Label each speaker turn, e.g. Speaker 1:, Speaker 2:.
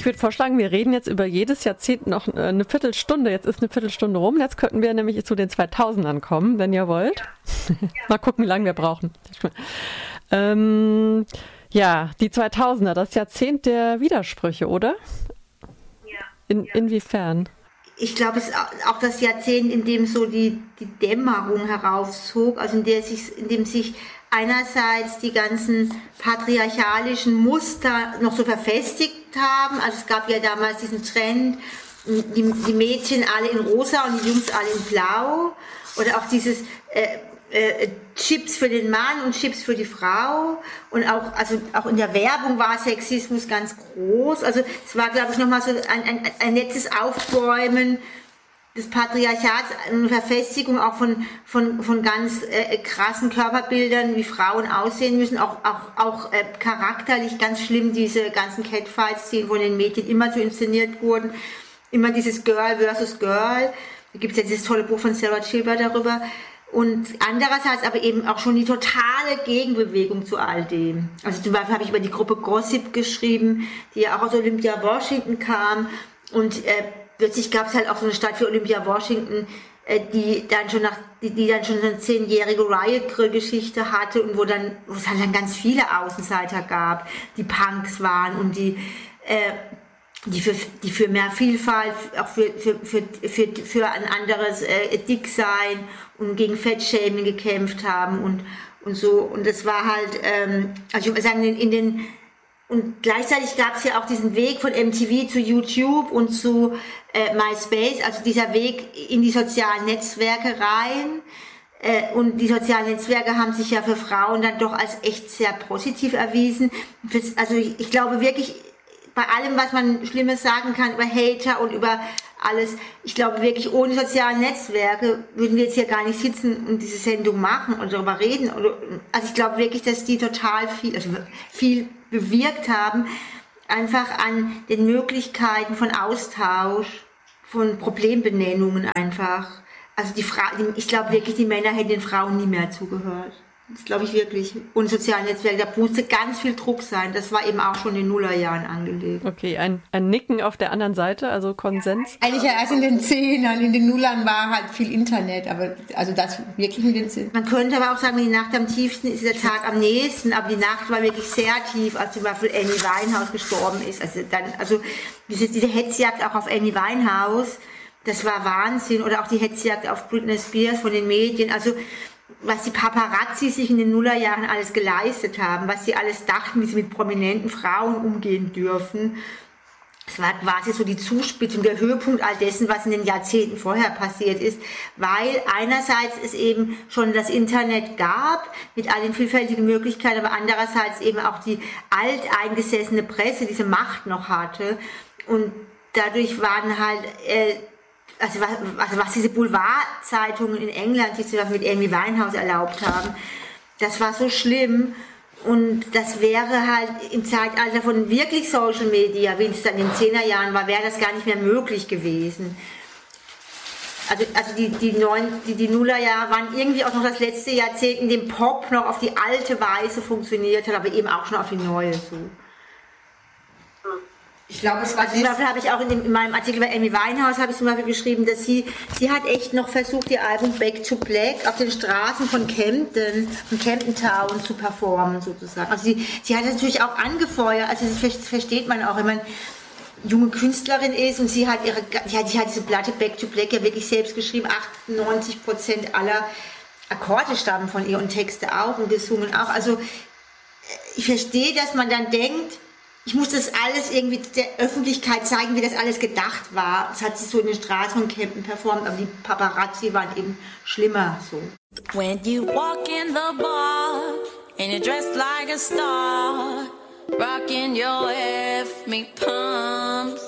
Speaker 1: würde vorschlagen, wir reden jetzt über jedes Jahrzehnt noch eine Viertelstunde. Jetzt ist eine Viertelstunde rum. Jetzt könnten wir nämlich zu den 2000ern kommen, wenn ihr wollt. Mal gucken, wie lange wir brauchen. Ja, die 2000er, das Jahrzehnt der Widersprüche, oder? Inwiefern?
Speaker 2: Ich glaube, es ist auch das Jahrzehnt, in dem so die Dämmerung heraufzog, also in dem sich einerseits die ganzen patriarchalischen Muster noch so verfestigt haben. Also es gab ja damals diesen Trend, die Mädchen alle in rosa und die Jungs alle in blau. Oder auch dieses Chips für den Mann und Chips für die Frau. Und auch in der Werbung war Sexismus ganz groß. Also es war, glaube ich, nochmal so ein nettes Aufbäumen des Patriarchats, eine Verfestigung auch von ganz krassen Körperbildern, wie Frauen aussehen müssen, auch charakterlich ganz schlimm, diese ganzen Catfight-Szenen von den Mädchen immer so inszeniert wurden, immer dieses Girl versus Girl. Da gibt es ja dieses tolle Buch von Sarah Chilber darüber. Und andererseits aber eben auch schon die totale Gegenbewegung zu all dem. Also zum Beispiel habe ich über die Gruppe Gossip geschrieben, die ja auch aus Olympia Washington kam. Und plötzlich gab es halt auch so eine Stadt für Olympia Washington, die dann schon so eine 10-jährige Riot-Grill-Geschichte hatte und wo es halt dann ganz viele Außenseiter gab, die Punks waren und die für mehr Vielfalt, auch für ein anderes Dicksein und gegen Fettshaming gekämpft haben und so. Und das war halt, also ich würde sagen, und gleichzeitig gab es ja auch diesen Weg von MTV zu YouTube und zu MySpace, also dieser Weg in die sozialen Netzwerke rein. Und die sozialen Netzwerke haben sich ja für Frauen dann doch als echt sehr positiv erwiesen. Also ich glaube wirklich, bei allem, was man Schlimmes sagen kann über Hater und über alles, ich glaube wirklich, ohne soziale Netzwerke würden wir jetzt hier gar nicht sitzen und diese Sendung machen und darüber reden. Also ich glaube wirklich, dass die total viel bewirkt haben, einfach an den Möglichkeiten von Austausch, von Problembenennungen einfach. Also ich glaube wirklich, die Männer hätten den Frauen nie mehr zugehört. Das glaube ich wirklich. Und soziale Netzwerke, da musste ganz viel Druck sein. Das war eben auch schon in den Nullerjahren angelegt.
Speaker 1: Okay, ein Nicken auf der anderen Seite, also Konsens?
Speaker 3: Eigentlich ja erst in den 10ern, in den Nullern war halt viel Internet, aber also das wirklich in den 10ern.
Speaker 2: Man könnte aber auch sagen, die Nacht am tiefsten ist der Tag am nächsten, aber die Nacht war wirklich sehr tief, als zum Beispiel Amy Winehouse gestorben ist. Also diese Hetzjagd auch auf Amy Winehouse, das war Wahnsinn. Oder auch die Hetzjagd auf Britney Spears von den Medien. Also was die Paparazzi sich in den Nullerjahren alles geleistet haben, was sie alles dachten, wie sie mit prominenten Frauen umgehen dürfen. Es war quasi so die Zuspitzung, der Höhepunkt all dessen, was in den Jahrzehnten vorher passiert ist, weil einerseits es eben schon das Internet gab, mit all den vielfältigen Möglichkeiten, aber andererseits eben auch die alteingesessene Presse diese Macht noch hatte. Und dadurch waren halt also was diese Boulevardzeitungen in England sich mit Amy Winehouse erlaubt haben, das war so schlimm. Und das wäre halt im Zeitalter von wirklich Social Media, wie es dann in den 10er Jahren war, wäre das gar nicht mehr möglich gewesen. Also die Nullerjahre waren irgendwie auch noch das letzte Jahrzehnt, in dem Pop noch auf die alte Weise funktioniert hat, aber eben auch schon auf die neue so. Ich glaube, zum Beispiel habe ich auch in meinem Artikel bei Amy Winehouse habe ich zum Beispiel geschrieben, dass sie hat echt noch versucht, ihr Album Back to Black auf den Straßen von Camden Town zu performen sozusagen. Also sie hat das natürlich auch angefeuert, also das versteht man auch, wenn man junge Künstlerin ist und sie hat diese Platte Back to Black ja wirklich selbst geschrieben, 98% aller Akkorde stammen von ihr und Texte auch und gesungen auch. Also ich verstehe, dass man dann denkt, ich muss das alles irgendwie der Öffentlichkeit zeigen, wie das alles gedacht war. Das hat sie so in den Straßen von Camden performt, aber die Paparazzi waren eben schlimmer so.
Speaker 4: When you walk in the bar and you're dressed like a star, rocking your F me pumps,